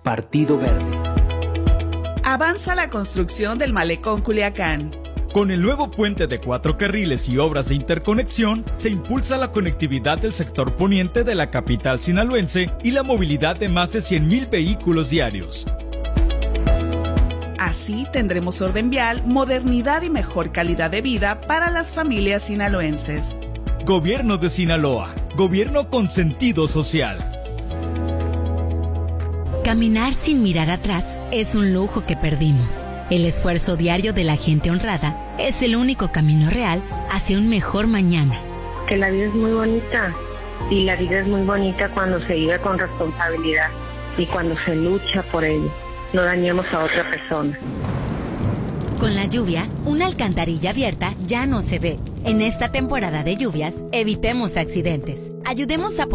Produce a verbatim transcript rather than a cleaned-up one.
Partido Verde. Avanza la construcción del Malecón Culiacán. Con el nuevo puente de cuatro carriles y obras de interconexión, se impulsa la conectividad del sector poniente de la capital sinaloense y la movilidad de más de cien mil vehículos diarios. Así tendremos orden vial, modernidad y mejor calidad de vida para las familias sinaloenses. Gobierno de Sinaloa, gobierno con sentido social. Caminar sin mirar atrás es un lujo que perdimos. El esfuerzo diario de la gente honrada es el único camino real hacia un mejor mañana. Que la vida es muy bonita y la vida es muy bonita cuando se vive con responsabilidad y cuando se lucha por ello. No dañemos a otra persona. Con la lluvia, una alcantarilla abierta ya no se ve. En esta temporada de lluvias, evitemos accidentes. Ayudemos a